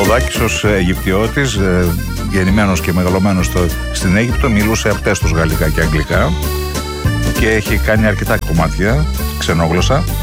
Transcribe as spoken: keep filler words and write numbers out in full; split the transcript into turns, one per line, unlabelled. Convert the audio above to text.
Ο Δάκης ως Αιγυπτιώτης, γεννημένος και μεγαλωμένος στο, στην Αίγυπτο, μιλούσε απτέστως γαλλικά και αγγλικά και έχει κάνει αρκετά κομμάτια ξενόγλωσσα.